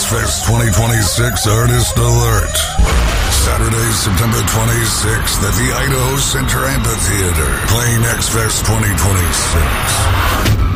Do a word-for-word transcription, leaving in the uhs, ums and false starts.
X-Fest twenty twenty-six Artist Alert. Saturday, September twenty-sixth at the Idaho Center Amphitheater. Playing X-Fest twenty twenty-six.